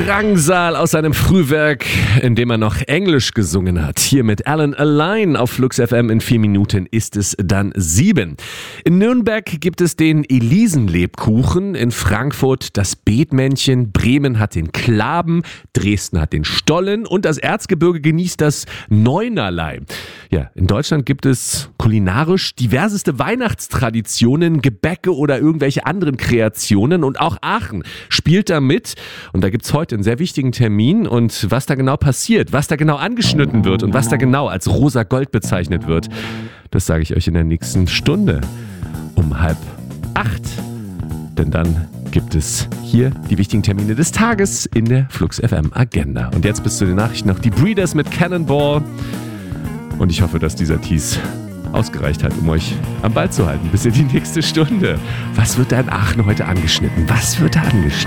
Drangsal aus seinem Frühwerk, in dem er noch Englisch gesungen hat. Hier mit Alan Align auf Flux FM. In 4 Minuten ist es dann 7. In Nürnberg gibt es den Elisenlebkuchen, in Frankfurt das Bethmännchen, Bremen hat den Klaben, Dresden hat den Stollen und das Erzgebirge genießt das Neunerlei. Ja, in Deutschland gibt es kulinarisch diverseste Weihnachtstraditionen, Gebäcke oder irgendwelche anderen Kreationen und auch Aachen spielt da mit. Und da gibt es heute einen sehr wichtigen Termin und was da genau passiert, was da genau angeschnitten wird und was da genau als rosa Gold bezeichnet wird, das sage ich euch in der nächsten Stunde um 7:30. Denn dann gibt es hier die wichtigen Termine des Tages in der Flux FM Agenda. Und jetzt bis zu den Nachrichten noch die Breeders mit Cannonball. Und ich hoffe, dass dieser Tease ausgereicht hat, um euch am Ball zu halten bis in die nächste Stunde. Was wird da in Aachen heute angeschnitten? Was wird da angeschnitten?